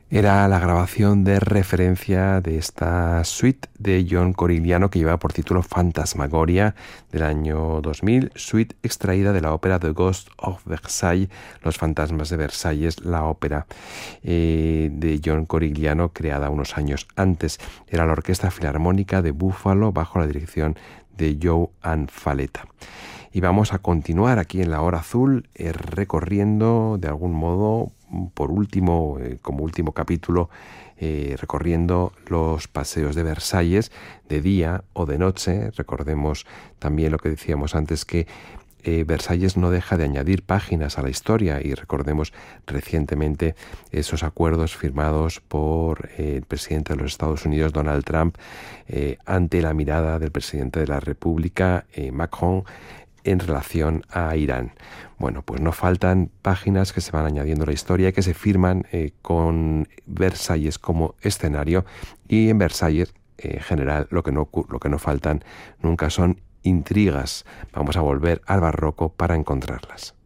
Era la grabación de referencia de esta suite de John Corigliano que lleva por título Fantasmagoria del año 2000, suite extraída de la ópera The Ghost of Versailles, Los fantasmas de Versalles, la ópera de John Corigliano creada unos años antes. Era la Orquesta Filarmónica de Buffalo bajo la dirección de Joan Faleta. Y vamos a continuar aquí en la Hora Azul recorriendo de algún modo, por último, como último capítulo, recorriendo los paseos de Versalles de día o de noche. Recordemos también lo que decíamos antes, que Versalles no deja de añadir páginas a la historia, y recordemos recientemente esos acuerdos firmados por el presidente de los Estados Unidos, Donald Trump, ante la mirada del presidente de la República, Macron, en relación a Irán. Bueno, pues no faltan páginas que se van añadiendo a la historia, que se firman con Versalles como escenario, y en Versalles, en general, lo que no faltan nunca son intrigas. Vamos a volver al barroco para encontrarlas.